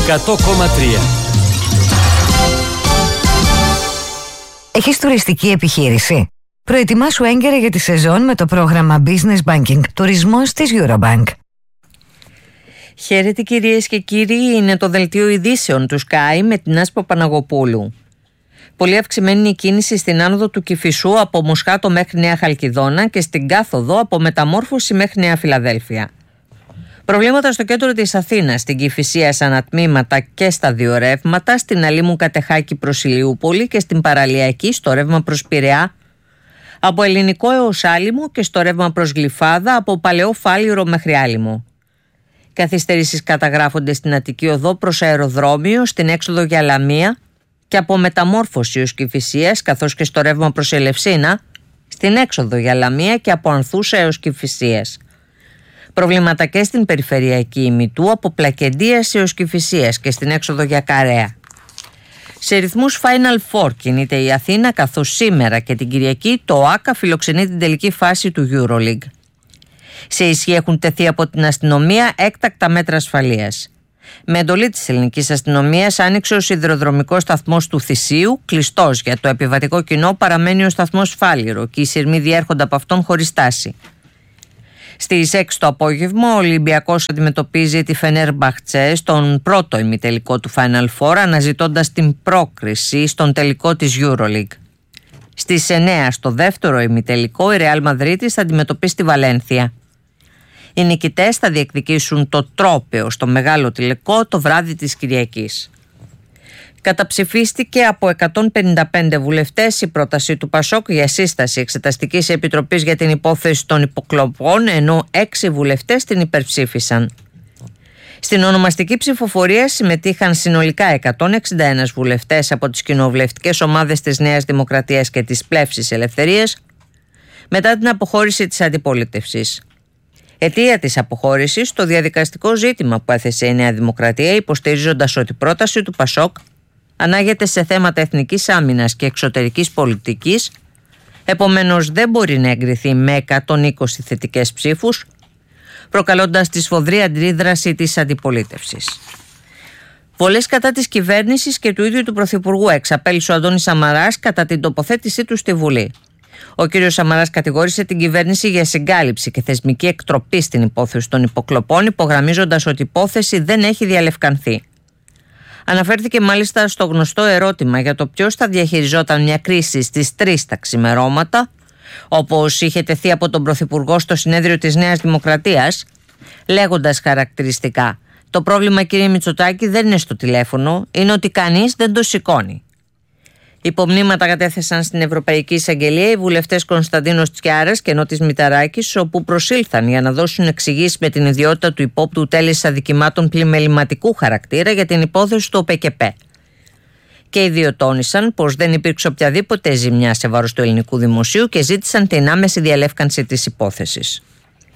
100,3. Έχεις τουριστική επιχείρηση? Προετοιμάσου έγκαιρα για τη σεζόν με το πρόγραμμα Business Banking Τουρισμός της Eurobank. Χαίρετε κυρίες και κύριοι, είναι το δελτίο ειδήσεων του Sky με την Άσπα Παναγοπούλου. Πολύ αυξημένη η κίνηση στην άνοδο του Κηφισού από Μοσχάτο μέχρι Νέα Χαλκιδόνα και στην κάθοδο από Μεταμόρφωση μέχρι Νέα Φιλαδέλφια. Προβλήματα στο κέντρο της Αθήνας, στην Κηφισία σαν ανατμήματα και στα δύο ρεύματα, στην Αλήμου Κατεχάκη προς Ηλιούπολη και στην Παραλιακή στο ρεύμα προς Πειραιά, από Ελληνικό έως Άλυμο και στο ρεύμα προς Γλυφάδα από Παλαιό Φάληρο μέχρι Άλυμο. Καθυστερήσεις καταγράφονται στην Αττική Οδό προς Αεροδρόμιο, στην έξοδο για Λαμία και από Μεταμόρφωση ως Κηφισίας, καθώς και στο ρεύμα προς Ελευσίνα, στην έξοδο για Λαμία και από Ανθούσα έως Κηφισίας. Προβλήματα και στην περιφερειακή ημιτού από Πλακεντίας έως Κηφισίας και στην έξοδο για Καρέα. Σε ρυθμούς Final Four κινείται η Αθήνα, καθώς σήμερα και την Κυριακή το ΟΑΚΑ φιλοξενεί την τελική φάση του EuroLeague. Σε ισχύ έχουν τεθεί από την αστυνομία έκτακτα μέτρα ασφαλείας. Με εντολή της ελληνικής αστυνομίας άνοιξε ο σιδηροδρομικός σταθμός του Θησίου, κλειστός για το επιβατικό κοινό παραμένει ο σταθμός Φάληρο και οι σειρμοί διέρχονται από αυτόν χωρίς στάση. Στις 6 το απόγευμα ο Ολυμπιακός αντιμετωπίζει τη Φενέρμπαχτσε στον πρώτο ημιτελικό του Final Four, αναζητώντας την πρόκριση στον τελικό της EuroLeague. Στις 9 στο δεύτερο ημιτελικό η Ρεάλ Μαδρίτης θα αντιμετωπίσει τη Βαλένθια. Οι νικητές θα διεκδικήσουν το τρόπαιο στο μεγάλο τελικό το βράδυ της Κυριακής. Καταψηφίστηκε από 155 βουλευτές η πρόταση του ΠΑΣΟΚ για σύσταση Εξεταστικής Επιτροπής για την υπόθεση των υποκλοπών, ενώ 6 βουλευτές την υπερψήφισαν. Στην ονομαστική ψηφοφορία συμμετείχαν συνολικά 161 βουλευτές από τις κοινοβουλευτικές ομάδες της Νέας Δημοκρατίας και της Πλεύσης Ελευθερίας μετά την αποχώρηση της αντιπολίτευσης. Αιτία της αποχώρησης το διαδικαστικό ζήτημα που έθεσε η Νέα Δημοκρατία, υποστηρίζοντας ότι η πρόταση του ΠΑΣΟΚ ανάγεται σε θέματα εθνικής άμυνας και εξωτερικής πολιτικής, επομένως δεν μπορεί να εγκριθεί με 120 θετικές ψήφους, προκαλώντας τη σφοδρή αντίδραση της αντιπολίτευσης. Βολές κατά της κυβέρνησης και του ίδιου του Πρωθυπουργού εξαπέλυσε ο Αντώνης Σαμαράς κατά την τοποθέτησή του στη Βουλή. Ο κ. Σαμαράς κατηγόρησε την κυβέρνηση για συγκάλυψη και θεσμική εκτροπή στην υπόθεση των υποκλοπών, υπογραμμίζοντας ότι η υπόθεση δεν έχει διαλευκανθεί. Αναφέρθηκε μάλιστα στο γνωστό ερώτημα για το ποιος θα διαχειριζόταν μια κρίση στις 3 τα ξημερώματα, όπως είχε τεθεί από τον Πρωθυπουργό στο συνέδριο της Νέας Δημοκρατίας, λέγοντας χαρακτηριστικά: «Το πρόβλημα, κύριε Μητσοτάκη, δεν είναι στο τηλέφωνο, είναι ότι κανείς δεν το σηκώνει». Υπομνήματα κατέθεσαν στην Ευρωπαϊκή Εισαγγελία οι βουλευτές Κωνσταντίνος Τσιάρας και Νότης Μηταράκης, όπου προσήλθαν για να δώσουν εξηγήσεις με την ιδιότητα του υπόπτου τέλεσης αδικημάτων πλημεληματικού χαρακτήρα για την υπόθεση του ΟΠΕΚΕΠΕ. Και οι δύο τόνισαν πως δεν υπήρξε οποιαδήποτε ζημιά σε βάρος του ελληνικού δημοσίου και ζήτησαν την άμεση διαλεύκανση της υπόθεσης.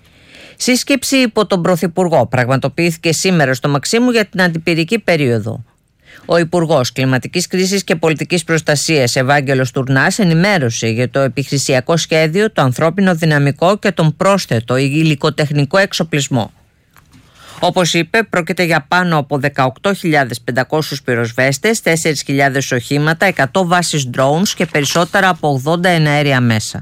Σύσκεψη υπό τον Πρωθυπουργό πραγματοποιήθηκε σήμερα στο Μαξίμου για την αντιπυρική περίοδο. Ο Υπουργός Κλιματικής Κρίσης και Πολιτικής Προστασίας Ευάγγελος Τουρνάς ενημέρωσε για το επιχειρησιακό σχέδιο, το ανθρώπινο δυναμικό και τον πρόσθετο υλικοτεχνικό εξοπλισμό. Όπως είπε, πρόκειται για πάνω από 18.500 πυροσβέστες, 4.000 οχήματα, 100 βάσεις drones και περισσότερα από 80 εναέρια μέσα.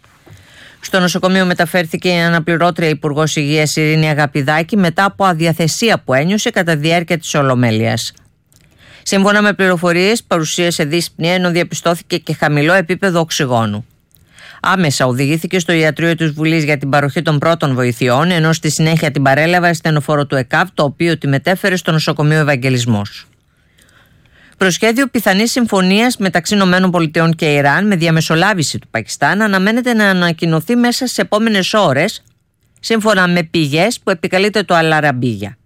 Στο νοσοκομείο μεταφέρθηκε η αναπληρώτρια Υπουργός Υγείας Ειρήνη Αγαπηδάκη μετά από αδιαθεσία που ένιωσε κατά διάρκεια της Ολομέλειας. Σύμφωνα με πληροφορίες, παρουσίασε δύσπνοια ενώ διαπιστώθηκε και χαμηλό επίπεδο οξυγόνου. Άμεσα οδηγήθηκε στο ιατρείο της Βουλής για την παροχή των πρώτων βοηθειών, ενώ στη συνέχεια την παρέλαβε ασθενοφόρο του ΕΚΑΒ, το οποίο τη μετέφερε στο νοσοκομείο Ευαγγελισμός. Προσχέδιο πιθανής συμφωνίας μεταξύ ΗΠΑ και Ιράν με διαμεσολάβηση του Πακιστάν αναμένεται να ανακοινωθεί μέσα στις επόμενες ώρες, σύμφωνα με πηγές που επικαλείται το Αλαραμπίγια.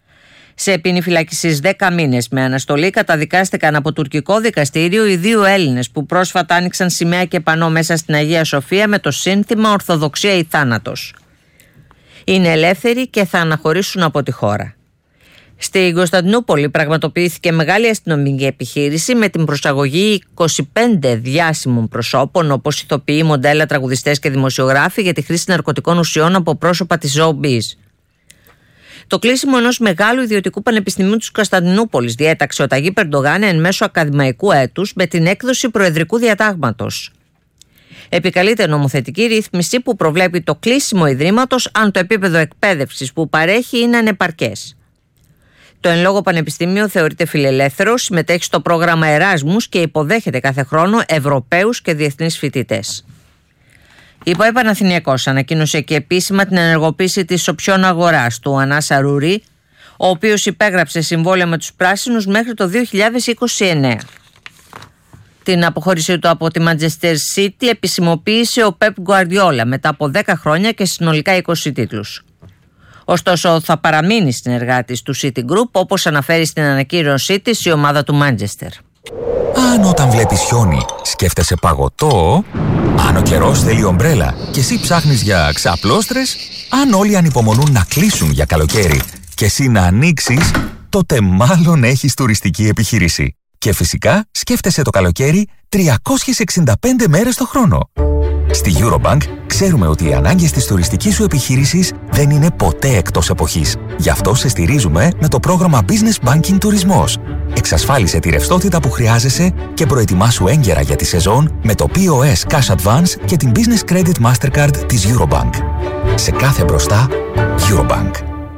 Σε ποινή φυλάκισης 10 μήνες με αναστολή καταδικάστηκαν από τουρκικό δικαστήριο οι 2 Έλληνες που πρόσφατα άνοιξαν σημαία και πανό μέσα στην Αγία Σοφία με το σύνθημα «Ορθοδοξία ή θάνατος». Είναι ελεύθεροι και θα αναχωρήσουν από τη χώρα. Στην Κωνσταντινούπολη πραγματοποιήθηκε μεγάλη αστυνομική επιχείρηση με την προσαγωγή 25 διάσημων προσώπων, όπως ηθοποιοί, μοντέλα, τραγουδιστές και δημοσιογράφοι, για τη χρήση ναρκωτικών ουσιών από πρόσωπα της Showbiz. Το κλείσιμο ενός μεγάλου ιδιωτικού πανεπιστημίου της Κωνσταντινούπολης διέταξε ο Ταγί Ερντογάν εν μέσω ακαδημαϊκού έτους με την έκδοση προεδρικού διατάγματος. Επικαλείται νομοθετική ρύθμιση που προβλέπει το κλείσιμο ιδρύματος αν το επίπεδο εκπαίδευσης που παρέχει είναι ανεπαρκές. Το εν λόγω πανεπιστήμιο θεωρείται φιλελεύθερο, συμμετέχει στο πρόγραμμα Εράσμους και υποδέχεται κάθε χρόνο Ευρωπαίους και διεθνείς φοιτητές. Η ΠΟΕ Παναθηναϊκός ανακοίνωσε και επίσημα την ενεργοποίηση της οψιών αγοράς του Ανάς Αρούρη, ο οποίος υπέγραψε συμβόλαιο με τους πράσινους μέχρι το 2029. Την αποχώρησή του από τη Manchester City επισημοποίησε ο Pep Guardiola μετά από 10 χρόνια και συνολικά 20 τίτλους. Ωστόσο θα παραμείνει συνεργάτης του City Group, όπως αναφέρει στην ανακοίνωσή της η ομάδα του Manchester. Αν όταν βλέπεις χιόνι σκέφτεσαι παγωτό, αν ο καιρός θέλει ομπρέλα και εσύ ψάχνεις για ξαπλώστρες, αν όλοι ανυπομονούν να κλείσουν για καλοκαίρι και εσύ να ανοίξεις, τότε μάλλον έχεις τουριστική επιχείρηση. Και φυσικά σκέφτεσαι το καλοκαίρι 365 μέρες το χρόνο. Στη Eurobank ξέρουμε ότι οι ανάγκες της τουριστικής σου επιχείρησης δεν είναι ποτέ εκτός εποχής. Γι' αυτό σε στηρίζουμε με το πρόγραμμα Business Banking Τουρισμός. Εξασφάλισε τη ρευστότητα που χρειάζεσαι και προετοιμάσου έγκαιρα για τη σεζόν με το POS Cash Advance και την Business Credit Mastercard της Eurobank. Σε κάθε μπροστά, Eurobank.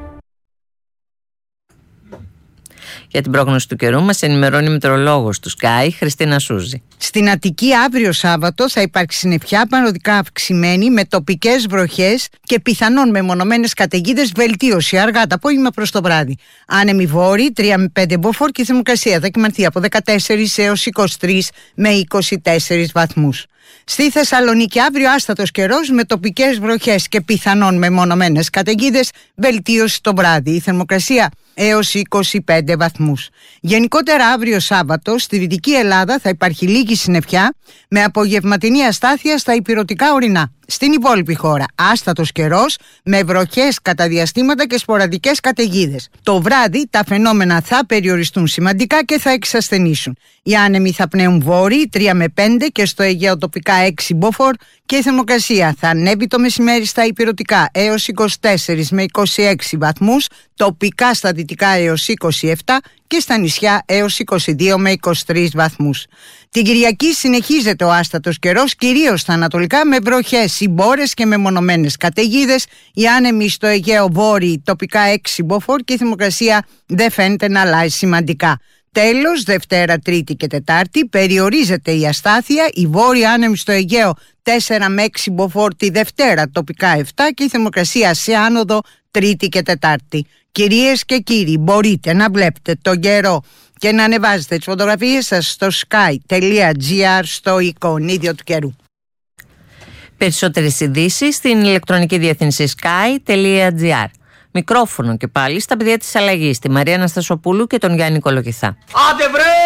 Για την πρόγνωση του καιρού μας ενημερώνει η μετεωρολόγος του Sky, Χριστίνα Σούζη. Στην Αττική αύριο Σάββατο θα υπάρξει συννεφιά παροδικά αυξημένη με τοπικές βροχές και πιθανόν μεμονωμένες καταιγίδες, βελτίωση αργά το απόγευμα προς το βράδυ. Άνεμοι βόρειοι 3 με 5 μποφόρ και η θερμοκρασία θα κοιμανθεί από 14 έως 23 με 24 βαθμούς. Στη Θεσσαλονίκη αύριο άστατος καιρός με τοπικές βροχές και πιθανόν μεμονωμένες καταιγίδες, βελτίωση το βράδυ. Η θερμοκρασία έως 25 βαθμούς. Γενικότερα αύριο Σάββατο στη Δυτική Ελλάδα θα υπάρχει λίγη συννεφιά με απογευματινή αστάθεια στα ηπειρωτικά ορεινά. Στην υπόλοιπη χώρα άστατος καιρός με βροχές κατά διαστήματα και σποραδικές καταιγίδες. Το βράδυ τα φαινόμενα θα περιοριστούν σημαντικά και θα εξασθενήσουν. Οι άνεμοι θα πνέουν βόρειοι 3 με 5 και στο Αιγαίο τοπικά 6 μποφόρ και η θερμοκρασία θα ανέβει το μεσημέρι στα ηπειρωτικά έως 24 με 26 βαθμούς, τοπικά στα δυτικά έως 27 και στα νησιά έως 22 με 23 βαθμούς. Την Κυριακή συνεχίζεται ο άστατος καιρός, κυρίως στα ανατολικά με βροχές, συμπόρες και μεμονωμένες καταιγίδες. Οι άνεμοι στο Αιγαίο βόρειοι τοπικά 6 μποφόρ και η θερμοκρασία δεν φαίνεται να αλλάζει σημαντικά. Τέλος, Δευτέρα, Τρίτη και Τετάρτη περιορίζεται η αστάθεια. Οι βόρειοι άνεμοι στο Αιγαίο 4 με 6 μποφόρ τη Δευτέρα, τοπικά 7 και η θερμοκρασία σε άνοδο Τρίτη και Τετάρτη. Κυρίες και κύριοι, μπορείτε να βλέπετε τον καιρό και να ανεβάζετε τις φωτογραφίες σας στο sky.gr στο εικονίδιο του καιρού. Περισσότερες ειδήσεις στην ηλεκτρονική διεύθυνση sky.gr. Μικρόφωνο και πάλι στα παιδιά της αλλαγής, τη Μαρία Αναστασοπούλου και τον Γιάννη Κολοκυθά. Άντε βρε!